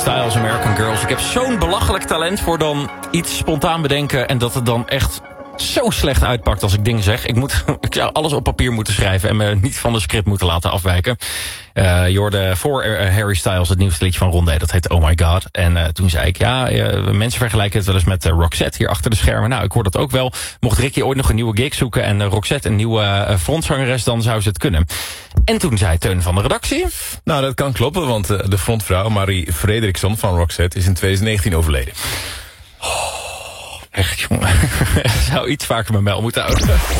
Styles, American Girls. Ik heb zo'n belachelijk talent voor dan iets spontaan bedenken en dat het dan echt zo slecht uitpakt als ik dingen zeg. Ik zou alles op papier moeten schrijven en me niet van de script moeten laten afwijken. Je hoorde voor Harry Styles het nieuwste liedje van Rondé. Dat heet Oh My God. En toen zei ik, mensen vergelijken het wel eens met Roxette hier achter de schermen. Nou, ik hoor dat ook wel. Mocht Ricky ooit nog een nieuwe gig zoeken en Roxette een nieuwe frontzangeres, dan zou ze het kunnen. En toen zei Teun van de redactie. Nou, dat kan kloppen, want de frontvrouw Marie Frederiksson van Roxette is in 2019 overleden. Echt, jongen. Zou iets vaker mijn mijl moeten houden.